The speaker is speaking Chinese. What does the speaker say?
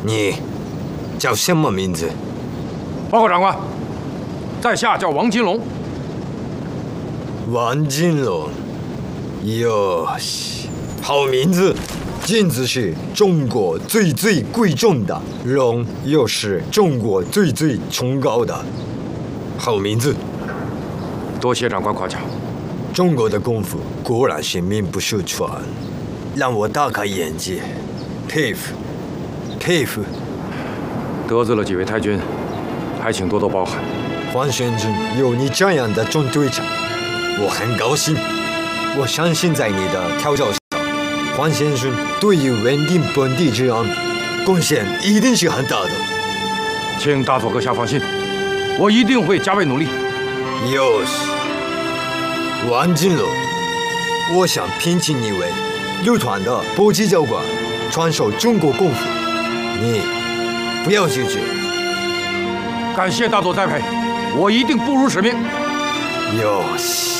你叫什么名字？ 报告长官，在下叫王金龙。 王金龙，哟西，好名字。金子是中国最贵重的，龙又是中国最崇高的，好名字。 多谢长官夸奖。 中国的功夫果然是名不虚传，让我大开眼界，佩服。 得罪了几位太君，还请多多包涵。 黄先生有你这样的中队长，我很高兴。我相信在你的调教下，黄先生对于稳定本地治安贡献一定是很大的。 请大佐阁下放心，我一定会加倍努力。 又是王金龙，我想聘请你为旅团的补给教官，传授中国功夫，你不要拒绝。 感谢大佐栽培，我一定不辱使命。 又是。